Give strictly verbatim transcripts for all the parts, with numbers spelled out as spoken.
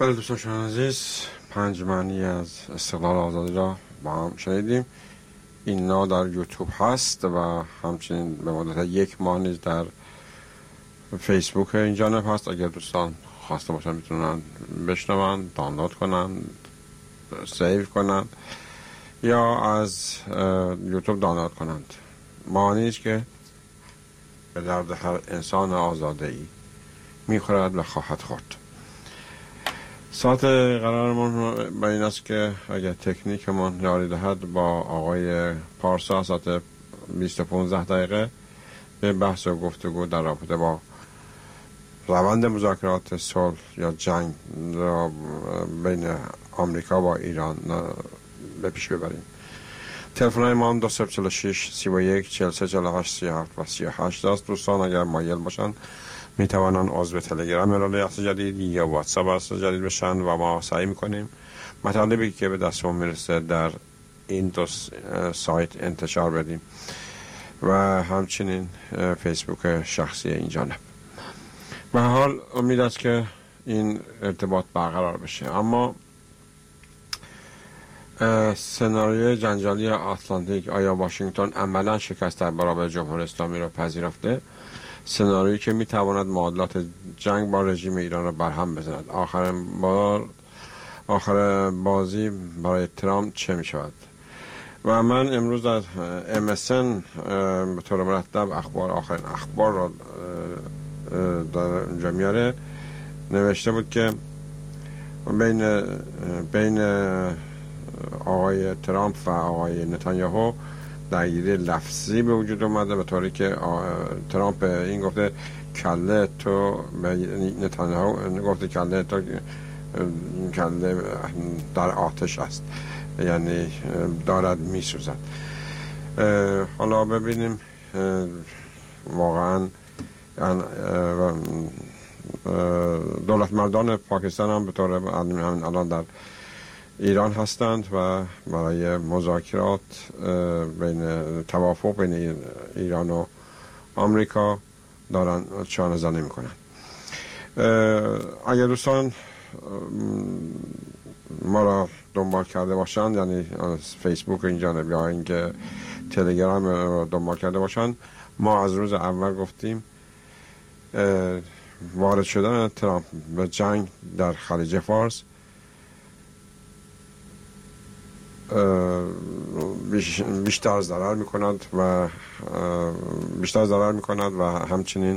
بله دوستان شما عزیز، پنج معنی از استقلال آزادی را با هم شنیدیم. اینا در یوتیوب هست و همچنین به مدت یک ماه نیز در فیسبوک این جانب هست. اگر دوستان خواسته باشن میتونن بشنون، دانلود کنن، سیو کنن یا از یوتیوب دانلود کنند. معنی است که به درد هر انسان آزاده ای میخورد و خواهد خورد. ساعت قرارمون با این است که اگر تکنیکمون یاری دهد با آقای پارسا ساعت بیست و پانزده دقیقه به بحث و گفتگو در رابطه با روند مذاکرات صلح یا جنگ را بین آمریکا و ایران به پیش ببریم. تلفن های ما هم دو صفر چهل و شش سی و یک چهل و سه چهل و هشت سی و هفت و سی و هشت است. دوستان اگر مایل باشن می توانند عضو تلگرام رادیوی اصل جدید یا واتساپ اصل جدید بشن و ما سعی میکنیم مطالبی که به دستمون میرسه در این دو سایت انتشار بدیم و همچنین فیسبوک شخصی این جانب. به حال امید است که این ارتباط برقرار بشه. اما سناریوی جنجالی آتلانتیک، آیا واشنگتن عملا شکست در برابر جمهوری اسلامی را پذیرفته؟ سناریویی که میتواند معادلات جنگ با رژیم ایران را برهم بزند. آخر بار آخر بازی برای ترامپ چه می شود؟ و من امروز در ام اس ان به طور مرتب اخبار آخرین اخبار را در اینجا میاره. نوشته بود که بین بین آقای ترامپ و آقای نتانیاهو درگیری لفظی به وجود اومده، به طوری که ترامپ این گفته کله تو، به نتانیاهو گفته کله تو کله در آتش است، یعنی دارد میسوزد. حالا ببینیم واقعا دولت مردان پاکستان هم به طور الان در ایران هستند و برای مذاکرات بین توافق بین ایران و آمریکا دارن چانه زنی میکنن. اگر دوستان ما را دنبال کرده باشن، یعنی فیسبوک این جانب یا اینکه تلگرام را دنبال کرده باشن، ما از روز اول گفتیم وارد شدن ترامپ به جنگ در خلیج فارس بیشتر ضرر میکند و بیشتر ضرر میکند و همچنین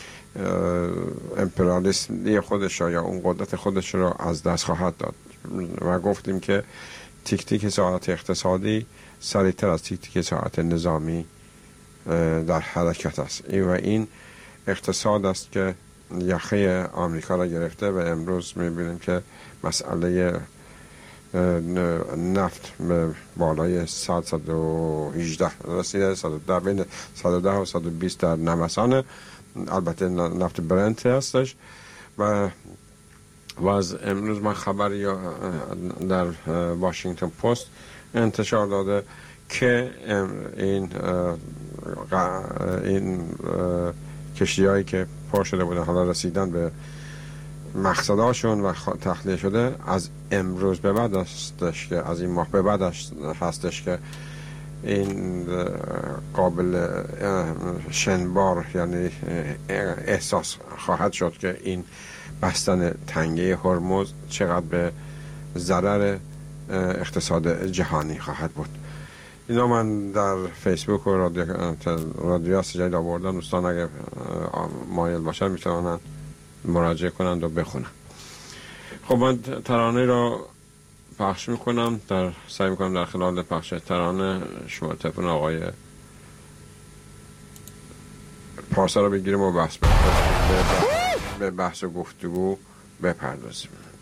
امپریالیسمی خودش یا اون قدرت خودش را از دست خواهد داد. و گفتیم که تیک تیک ساعت اقتصادی سریعتر از تیک تیک ساعت نظامی در حرکت است و این اقتصاد است که یخه آمریکا را گرفته و امروز میبینیم که مسئله نفت به بالای صد و هجده رسیده، صد و ده بین صد و ده و صد و بیست در نوسان. البته نفت برنت هستش و و از امروز من خبری در واشنگتن پست انتشار داده که این این کشتی‌هایی که پر شده بودن حالا رسیدن به مقصدهاشون و تخلیه شده، از امروز به بعد هستش که از این ماه به بعد هستش که این قابل شنبار یعنی احساس خواهد شد که این بستن تنگه هرمز چقدر به ضرر اقتصاد جهانی خواهد بود. اینا من در فیسبوک و رادیو رادیو سجاد آوردم. دوستان اگر مایل باشن میتونن مراجعه کنند و بخونن. خب من ترانه را پخش میکنم، در سعی میکنم در خلال پخش ترانه شما تلفن آقای پارسا را بگیریم و بحث به بحث و گفتگو بپردازیم.